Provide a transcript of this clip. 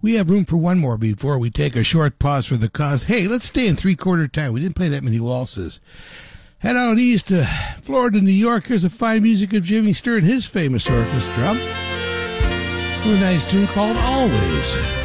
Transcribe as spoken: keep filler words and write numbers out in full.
We have room for one more before we take a short pause for the cause. Hey, let's stay in three-quarter time. We didn't play that many waltzes. Head out east to Florida, New York. Here's the fine music of Jimmy Sturr and his famous orchestra with a nice tune called Always.